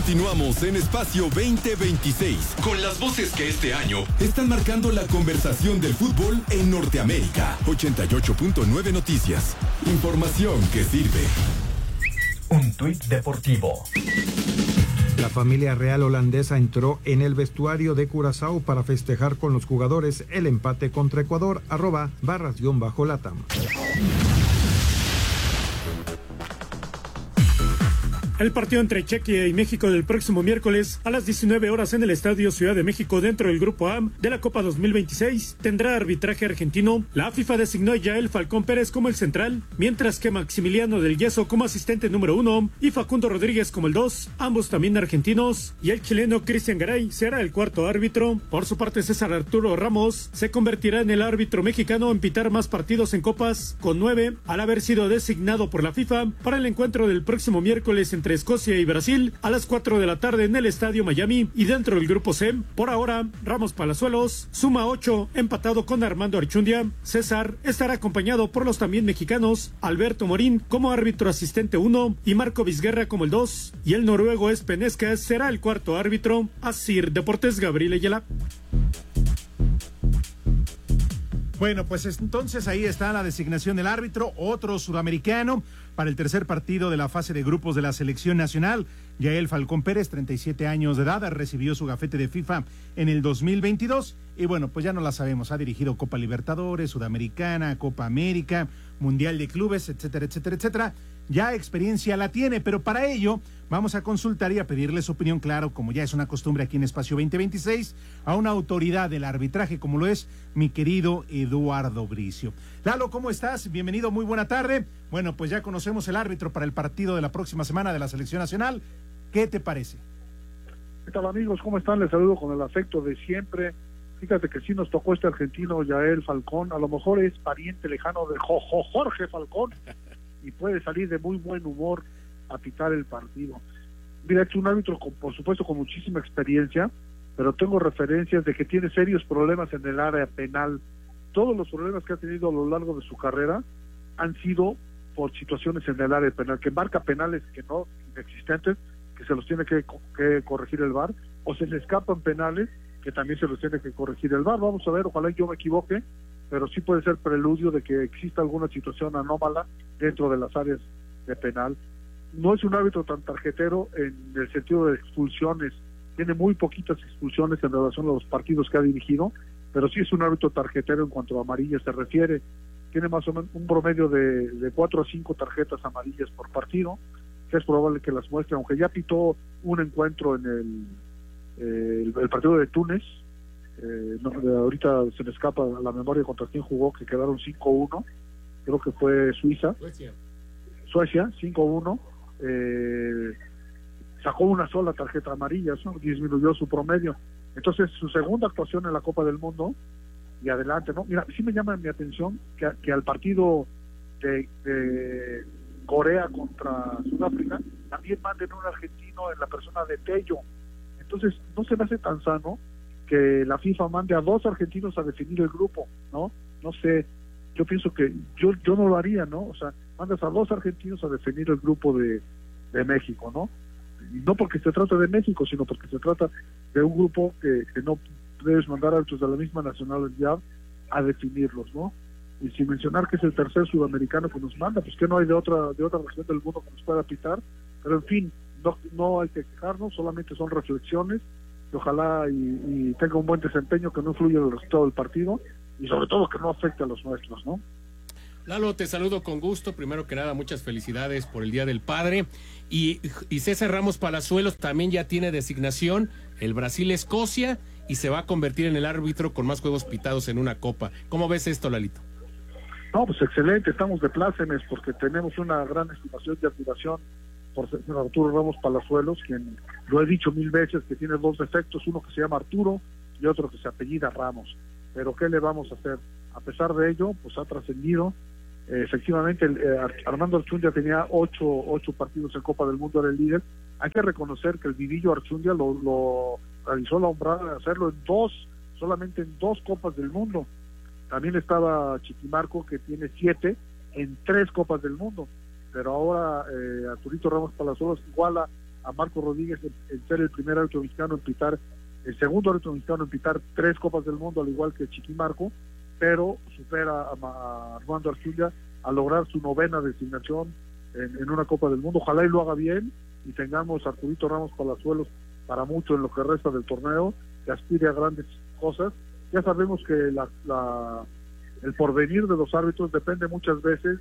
Continuamos en Espacio 2026 con las voces que este año están marcando la conversación del fútbol en Norteamérica. 88.9 Noticias. Información que sirve. Un tuit deportivo. La familia real holandesa entró en el vestuario de Curazao para festejar con los jugadores el empate contra Ecuador. @barras_latam. El partido entre Chequia y México del próximo miércoles a las 19 horas en el Estadio Ciudad de México dentro del Grupo A de la Copa 2026 tendrá arbitraje argentino. La FIFA designó a Yael Falcón Pérez como el central, mientras que Maximiliano del Yeso como asistente número 1 y Facundo Rodríguez como el 2, ambos también argentinos, y el chileno Cristian Garay será el cuarto árbitro. Por su parte, César Arturo Ramos se convertirá en el árbitro mexicano en pitar más partidos en copas, con 9, al haber sido designado por la FIFA para el encuentro del próximo miércoles entre Escocia y Brasil a las 4 de la tarde en el Estadio Miami y dentro del Grupo C. Por ahora, Ramos Palazuelos suma 8, empatado con Armando Archundia. César estará acompañado por los también mexicanos Alberto Morín como árbitro asistente 1 y Marco Vizguerra como el 2, y el noruego Espenesca será el cuarto árbitro. Asir Deportes, Gabriel Ayala. Bueno, pues entonces ahí está la designación del árbitro, otro sudamericano para el tercer partido de la fase de grupos de la selección nacional. Yael Falcón Pérez, 37 años de edad, recibió su gafete de FIFA en el 2022 y bueno, pues ya no la sabemos, ha dirigido Copa Libertadores, Sudamericana, Copa América, Mundial de Clubes, etcétera, etcétera, etcétera. Ya experiencia la tiene, pero para ello vamos a consultar y a pedirle su opinión, claro, como ya es una costumbre aquí en Espacio 2026, a una autoridad del arbitraje como lo es mi querido Eduardo Bricio. Lalo, ¿cómo estás? Bienvenido, muy buena tarde. Bueno, pues ya conocemos el árbitro para el partido de la próxima semana de la Selección Nacional. ¿Qué te parece? ¿Qué tal, amigos? ¿Cómo están? Les saludo con el afecto de siempre. Fíjate que sí nos tocó este argentino Yael Falcón, a lo mejor es pariente lejano de Jorge Falcón y puede salir de muy buen humor a pitar el partido. Mira, es un árbitro por supuesto con muchísima experiencia, pero tengo referencias de que tiene serios problemas en el área penal. Todos los problemas que ha tenido a lo largo de su carrera han sido por situaciones en el área penal, que marca penales que no inexistentes, que se los tiene que corregir el VAR, o se le escapan penales que también se los tiene que corregir el VAR. Vamos a ver, ojalá yo me equivoque, pero sí puede ser preludio de que exista alguna situación anómala dentro de las áreas de penal. No es un árbitro tan tarjetero en el sentido de expulsiones, tiene muy poquitas expulsiones en relación a los partidos que ha dirigido, pero sí es un árbitro tarjetero en cuanto a amarillas se refiere. Tiene más o menos un promedio de 4 a 5 tarjetas amarillas por partido, que es probable que las muestre, aunque ya pitó un encuentro en el partido de Túnez. Ahorita se me escapa la memoria contra quién jugó, que quedaron 5-1, creo que fue Suecia 5-1, sacó una sola tarjeta amarilla, ¿no? Disminuyó su promedio. Entonces su segunda actuación en la Copa del Mundo y adelante, ¿no? Mira, sí me llama mi atención que al partido de Corea contra Sudáfrica también manden un argentino en la persona de Tello. Entonces no se me hace tan sano que la FIFA mande a 2 argentinos a definir el grupo, ¿no? No sé, yo pienso que yo no lo haría, ¿no? O sea, mandas a 2 argentinos a definir el grupo de México, ¿no? Y no porque se trata de México, sino porque se trata de un grupo que no debes mandar a otros de la misma nacionalidad a definirlos, ¿no? Y sin mencionar que es el tercer sudamericano que nos manda, pues que no hay de otra región del mundo que nos pueda pitar, pero en fin, no hay que quejarnos, solamente son reflexiones, y ojalá y tenga un buen desempeño, que no influya en el resultado del partido, y sobre todo que no afecte a los nuestros, ¿no? Lalo, te saludo con gusto. Primero que nada, muchas felicidades por el Día del Padre. Y César Ramos Palazuelos también ya tiene designación, el Brasil-Escocia, y se va a convertir en el árbitro con más juegos pitados en una copa. ¿Cómo ves esto, Lalito? No, pues excelente, estamos de plácemes porque tenemos una gran estimación y admiración por Arturo Ramos Palazuelos, quien lo he dicho 1000 veces que tiene 2 defectos, uno que se llama Arturo y otro que se apellida Ramos. Pero ¿qué le vamos a hacer? A pesar de ello, pues ha trascendido. Efectivamente, Armando Archundia tenía 8 partidos en Copa del Mundo, era el líder. Hay que reconocer que el Vidillo Archundia lo realizó la honrada de hacerlo solamente en 2 Copas del Mundo. También estaba Chiquimarco, que tiene 7 en 3 Copas del Mundo. Pero ahora Arturito Ramos Palazuelos iguala a Marco Rodríguez en ser el primer árbitro mexicano en pitar, el segundo árbitro mexicano en pitar 3 Copas del Mundo, al igual que Chiquimarco, pero supera a Armando Arcilla a lograr su 9ª designación en una Copa del Mundo. Ojalá y lo haga bien y tengamos a Arturito Ramos Palazuelos para mucho en lo que resta del torneo, que aspire a grandes cosas. Ya sabemos que el porvenir de los árbitros depende muchas veces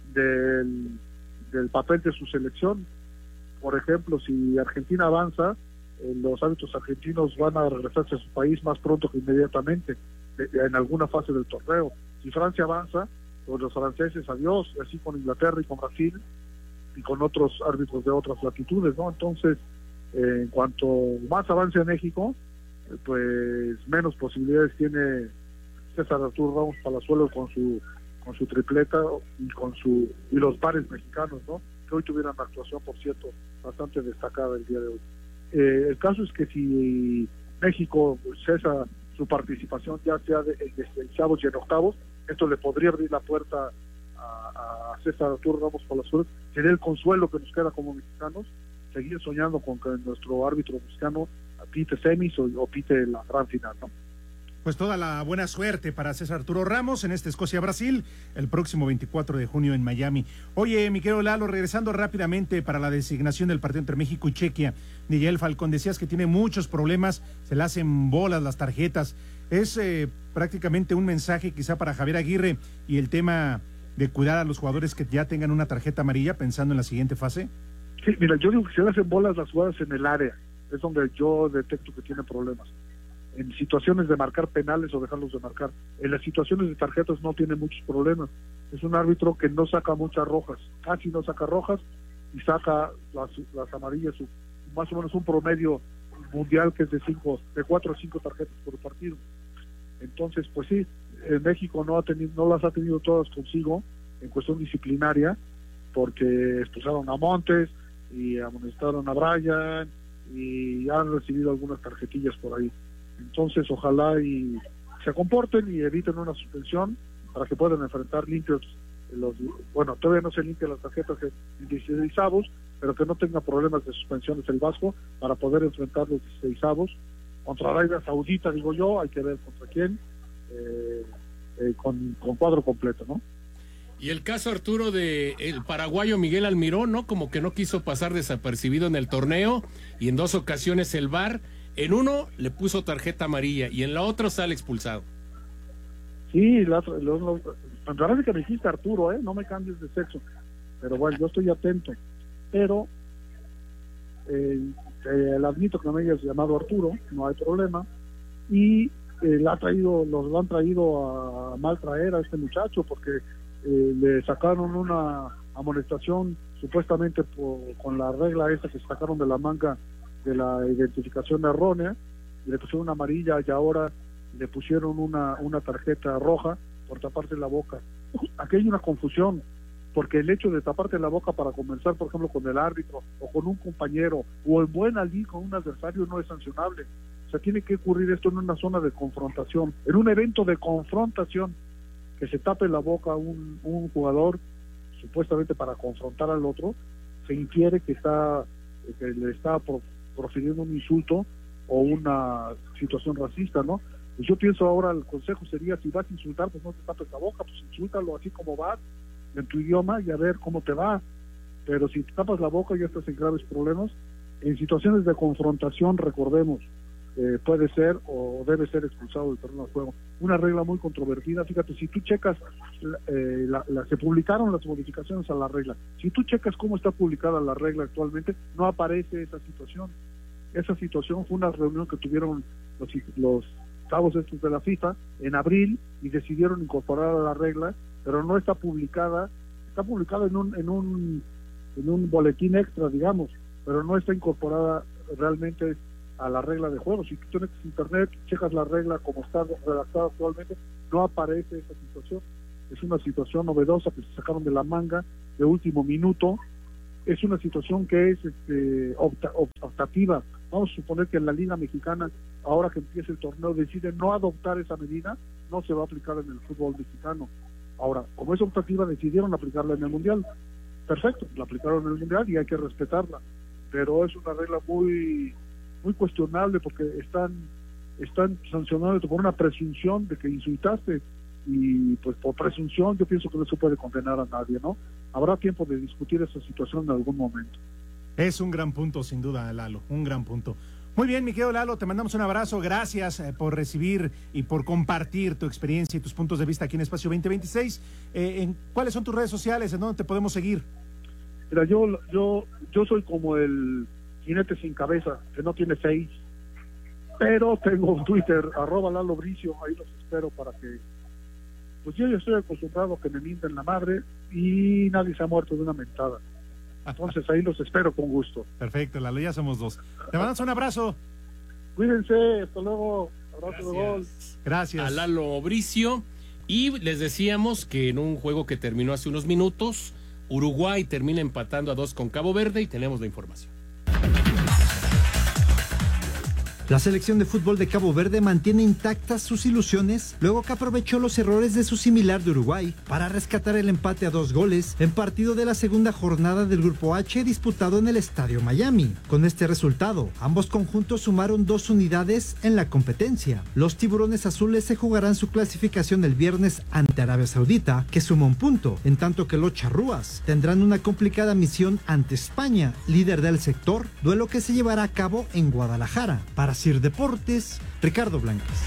del papel de su selección. Por ejemplo, si Argentina avanza, los árbitros argentinos van a regresarse a su país más pronto que inmediatamente en alguna fase del torneo. Si Francia avanza, pues los franceses adiós, así con Inglaterra y con Brasil y con otros árbitros de otras latitudes, ¿no? Entonces, en cuanto más avance México, pues menos posibilidades tiene César Arturo Ramos Palazuelos con su tripleta y los pares mexicanos, ¿no? Que hoy tuvieran una actuación, por cierto, bastante destacada el día de hoy. El caso es que si México cesa su participación, ya sea en 16avos y en octavos, esto le podría abrir la puerta a César Arturo Ramos Palazuelos. Sería el consuelo que nos queda como mexicanos, seguir soñando con que nuestro árbitro mexicano pite semis o pite la gran final, ¿no? Pues toda la buena suerte para César Arturo Ramos en Escocia-Brasil, el próximo 24 de junio en Miami. Oye, mi querido Lalo, regresando rápidamente para la designación del partido entre México y Chequia, Yael Falcón, decías que tiene muchos problemas, se le hacen bolas las tarjetas. Es prácticamente un mensaje quizá para Javier Aguirre y el tema de cuidar a los jugadores que ya tengan una tarjeta amarilla pensando en la siguiente fase. Sí, mira, yo digo que se le hacen bolas las jugadas en el área, es donde yo detecto que tiene problemas. En situaciones de marcar penales o dejarlos de marcar. En las situaciones de tarjetas no tiene muchos problemas. Es un árbitro que no saca muchas rojas, casi no saca rojas y saca las amarillas, más o menos un promedio mundial que es de 4 a 5 tarjetas por partido. Entonces, pues sí, en México no las ha tenido todas consigo en cuestión disciplinaria, porque expulsaron a Montes y amonestaron a Brian y han recibido algunas tarjetillas por ahí. Entonces, ojalá y se comporten y eviten una suspensión para que puedan enfrentar limpios todavía no se limpian las tarjetas en 16avos, pero que no tenga problemas de suspensiones el Vasco para poder enfrentar los 16avos contra Arabia Saudita, digo yo, hay que ver contra quién, con cuadro completo, ¿no? Y el caso, Arturo, de el paraguayo Miguel Almirón, ¿no? Como que no quiso pasar desapercibido en el torneo y en 2 ocasiones el VAR. En uno le puso tarjeta amarilla y en la otra sale expulsado. Sí, en realidad que me dijiste Arturo, no me cambies de sexo, pero bueno, yo estoy atento, pero le admito que no me hayas llamado Arturo, no hay problema, y lo han traído a mal traer a este muchacho porque le sacaron una amonestación supuestamente con la regla esa que sacaron de la manga de la identificación errónea, y le pusieron una amarilla y ahora le pusieron una tarjeta roja por taparte la boca. Aquí hay una confusión, porque el hecho de taparte la boca para conversar, por ejemplo, con el árbitro o con un compañero o en buena lid con un adversario no es sancionable. O sea, tiene que ocurrir esto en una zona de confrontación, en un evento de confrontación, que se tape la boca un jugador supuestamente para confrontar al otro, se infiere que le está profiriendo un insulto o una situación racista, ¿no? Pues yo pienso ahora el consejo sería, si vas a insultar, pues no te tapes la boca, pues insúltalo así como vas, en tu idioma, y a ver cómo te va. Pero si te tapas la boca ya estás en graves problemas. En situaciones de confrontación, recordemos, puede ser o debe ser expulsado del terreno de juego. Una regla muy controvertida, fíjate, si tú checas, se publicaron las modificaciones a la regla, si tú checas cómo está publicada la regla actualmente, no aparece esa situación. Esa situación fue una reunión que tuvieron los cabos estos de la FIFA en abril y decidieron incorporar a la regla, pero no está publicada, está publicada en un boletín extra, digamos, pero no está incorporada realmente a la regla de juego. Si tú tienes internet, checas la regla como está redactada actualmente, no aparece esa situación. Es una situación novedosa que se sacaron de la manga de último minuto. Es una situación que es optativa. Vamos a suponer que en la Liga Mexicana, ahora que empieza el torneo, decide no adoptar esa medida, no se va a aplicar en el fútbol mexicano. Ahora, como es optativa, decidieron aplicarla en el Mundial. Perfecto, la aplicaron en el Mundial y hay que respetarla. pero es una regla muy cuestionable porque están sancionándote por una presunción de que insultaste, y pues por presunción yo pienso que no se puede condenar a nadie, ¿no? Habrá tiempo de discutir esa situación en algún momento. Es un gran punto, sin duda, Lalo, un gran punto. Muy bien, mi querido Lalo, te mandamos un abrazo, gracias por recibir y por compartir tu experiencia y tus puntos de vista aquí en Espacio 2026. ¿Cuáles son tus redes sociales? ¿En dónde te podemos seguir? Mira, yo soy como el jinete sin cabeza, que no tiene face, pero tengo un Twitter, @Lalo Bricio, ahí los espero para que, pues yo ya estoy acostumbrado a que me mienten la madre y nadie se ha muerto de una mentada. Entonces ahí los espero con gusto. Perfecto, Lalo, ya somos dos. Te mandamos un abrazo. Cuídense, hasta luego. Abrazo de gol. Gracias. A Lalo Bricio. Y les decíamos que en un juego que terminó hace unos minutos, Uruguay termina empatando a 2 con Cabo Verde y tenemos la información. La selección de fútbol de Cabo Verde mantiene intactas sus ilusiones luego que aprovechó los errores de su similar de Uruguay para rescatar el empate a 2 goles en partido de la segunda jornada del Grupo H disputado en el Estadio Miami. Con este resultado, ambos conjuntos sumaron 2 unidades en la competencia. Los tiburones azules se jugarán su clasificación el viernes ante Arabia Saudita, que suma 1 punto, en tanto que los charrúas tendrán una complicada misión ante España, líder del sector, duelo que se llevará a cabo en Guadalajara. Para Sir Deportes, Ricardo Blancas.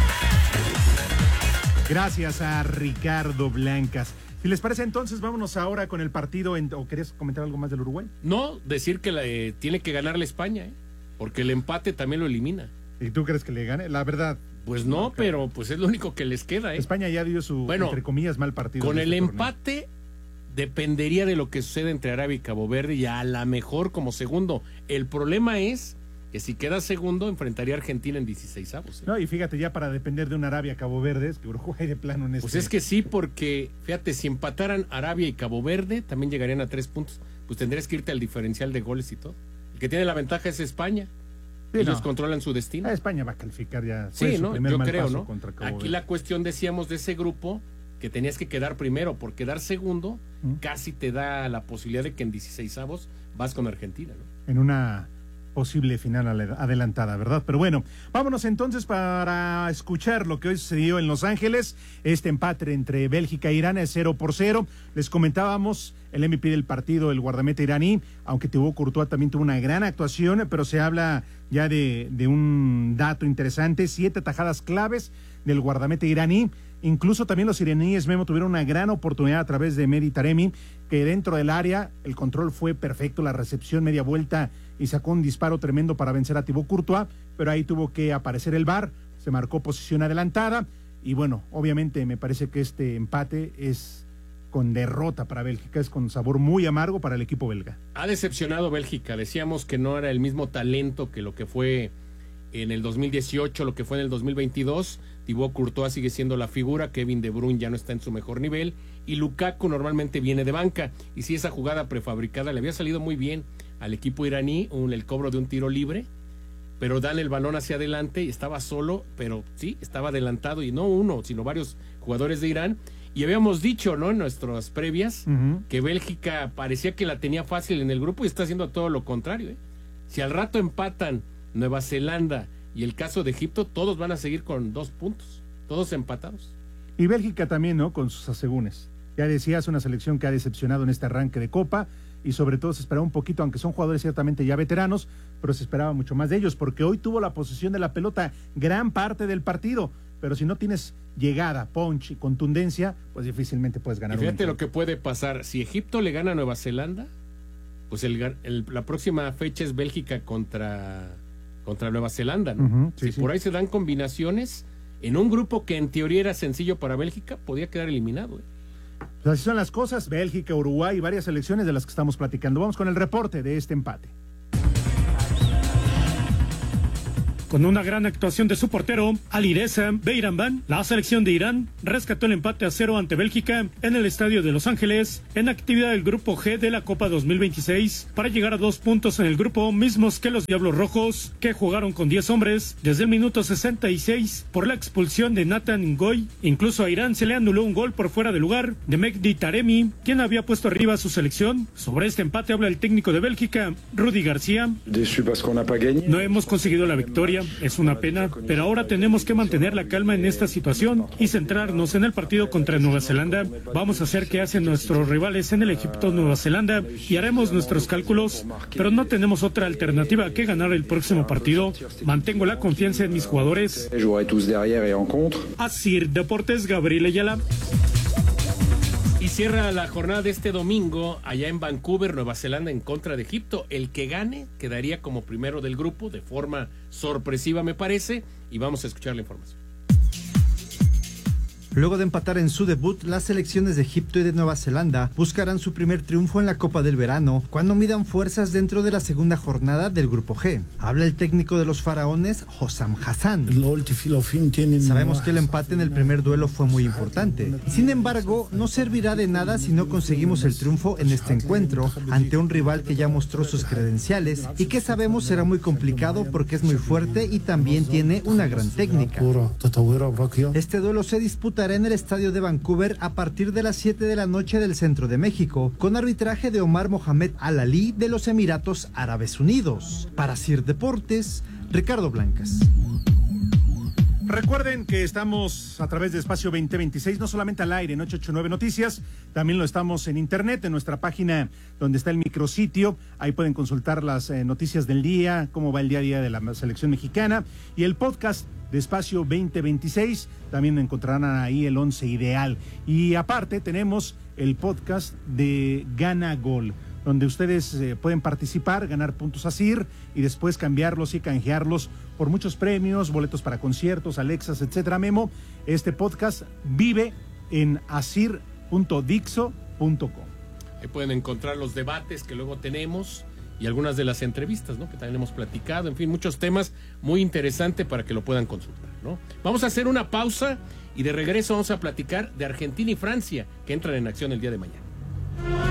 Gracias a Ricardo Blancas. Si les parece, entonces vámonos ahora con el partido. ¿O querías comentar algo más del Uruguay? No, decir que tiene que ganarle España, porque el empate también lo elimina. ¿Y tú crees que le gane? La verdad. Pues no, pero pues es lo único que les queda. España ya dio su, entre comillas, mal partido. Con el empate dependería de lo que suceda entre Arabia y Cabo Verde, y a lo mejor como segundo. El problema es que si queda segundo, enfrentaría a Argentina en 16avos. No, y fíjate, ya para depender de un Arabia-Cabo Verde, es que Uruguay de plano en este... Pues es que sí, porque, fíjate, si empataran Arabia y Cabo Verde, también llegarían a 3 puntos. Pues tendrías que irte al diferencial de goles y todo. El que tiene la ventaja es España. Sí, ellos controlan su destino. España va a calificar ya. Sí, ¿no? Yo creo, ¿no? Aquí Verde. La cuestión, decíamos, de ese grupo, que tenías que quedar primero, por quedar segundo, casi te da la posibilidad de que en 16avos vas con Argentina, ¿no? En una posible final adelantada, ¿verdad? Pero bueno, vámonos entonces para escuchar lo que hoy sucedió en Los Ángeles. Este empate entre Bélgica e Irán es 0-0. Les comentábamos el MVP del partido, el guardameta iraní, aunque Thibaut Courtois también tuvo una gran actuación, pero se habla ya de un dato interesante: 7 atajadas claves del guardameta iraní. Incluso también los iraníes, Memo, tuvieron una gran oportunidad a través de Mehdi Taremi, que dentro del área el control fue perfecto, la recepción media vuelta y sacó un disparo tremendo para vencer a Thibaut Courtois, pero ahí tuvo que aparecer el VAR, se marcó posición adelantada y bueno, obviamente me parece que este empate es con derrota para Bélgica, es con sabor muy amargo para el equipo belga. Ha decepcionado Bélgica, decíamos que no era el mismo talento que lo que fue en el 2018, lo que fue en el 2022. Thibaut Courtois sigue siendo la figura, Kevin De Bruyne ya no está en su mejor nivel y Lukaku normalmente viene de banca, y si esa jugada prefabricada le había salido muy bien al equipo iraní, el cobro de un tiro libre, pero dan el balón hacia adelante y estaba solo, pero sí, estaba adelantado, y no uno, sino varios jugadores de Irán, y habíamos dicho, ¿no?, en nuestras previas, que Bélgica parecía que la tenía fácil en el grupo y está haciendo todo lo contrario, ¿eh? Si al rato empatan Nueva Zelanda y el caso de Egipto, todos van a seguir con 2 puntos, todos empatados. Y Bélgica también, ¿no?, con sus asegúnes. Ya decías, una selección que ha decepcionado en este arranque de Copa, y sobre todo se esperaba un poquito, aunque son jugadores ciertamente ya veteranos, pero se esperaba mucho más de ellos, porque hoy tuvo la posesión de la pelota gran parte del partido, pero si no tienes llegada, punch y contundencia, pues difícilmente puedes ganar. Y fíjate lo que puede pasar, si Egipto le gana a Nueva Zelanda, pues la próxima fecha es Bélgica contra Nueva Zelanda, ¿no? Sí, si por ahí se dan combinaciones, en un grupo que en teoría era sencillo para Bélgica, podía quedar eliminado, ¿eh? Pues así son las cosas, Bélgica, Uruguay y varias selecciones de las que estamos platicando. Vamos con el reporte de este empate. Con una gran actuación de su portero, Alireza Beiranvand, la selección de Irán rescató el empate a 0 ante Bélgica en el estadio de Los Ángeles, en actividad del Grupo G de la Copa 2026, para llegar a 2 puntos en el grupo, mismos que los Diablos Rojos, que jugaron con 10 hombres desde el minuto 66 por la expulsión de Nathan Ngoy. Incluso a Irán se le anuló un gol por fuera de lugar de Mehdi Taremi, quien había puesto arriba a su selección. Sobre este empate habla el técnico de Bélgica, Rudy García. No hemos conseguido la victoria, es una pena, pero ahora tenemos que mantener la calma en esta situación y centrarnos en el partido contra Nueva Zelanda. Vamos a hacer qué hacen nuestros rivales en el Egipto-Nueva Zelanda y haremos nuestros cálculos, pero no tenemos otra alternativa que ganar el próximo partido. Mantengo la confianza en mis jugadores. Así Deportes, Gabriel Ayala. Y cierra la jornada de este domingo allá en Vancouver, Nueva Zelanda, en contra de Egipto. El que gane quedaría como primero del grupo de forma sorpresiva, me parece, y vamos a escuchar la información. Luego de empatar en su debut, las selecciones de Egipto y de Nueva Zelanda buscarán su primer triunfo en la Copa del Verano cuando midan fuerzas dentro de la segunda jornada del Grupo G. Habla el técnico de los faraones, Hossam Hassan. Sabemos que el empate en el primer duelo fue muy importante. Sin embargo, no servirá de nada si no conseguimos el triunfo en este encuentro ante un rival que ya mostró sus credenciales y que sabemos será muy complicado porque es muy fuerte y también tiene una gran técnica. Este duelo se disputará en el estadio de Vancouver a partir de las 7 de la noche del centro de México, con arbitraje de Omar Mohamed Al-Ali de los Emiratos Árabes Unidos. Para Sir Deportes, Ricardo Blancas. Recuerden que estamos a través de Espacio 2026, no solamente al aire en 889 Noticias, también lo estamos en internet, en nuestra página donde está el micrositio. Ahí pueden consultar las noticias del día, cómo va el día a día de la selección mexicana, y el podcast de Espacio 2026, también encontrarán ahí el 11 ideal. Y aparte tenemos el podcast de Gana Gol, donde ustedes pueden participar, ganar puntos ASIR y después cambiarlos y canjearlos por muchos premios, boletos para conciertos, Alexas, etcétera. Memo, este podcast vive en asir.dixo.com. Ahí pueden encontrar los debates que luego tenemos y algunas de las entrevistas, ¿no?, que también hemos platicado, en fin, muchos temas muy interesantes para que lo puedan consultar, ¿no? Vamos a hacer una pausa y de regreso vamos a platicar de Argentina y Francia, que entran en acción el día de mañana.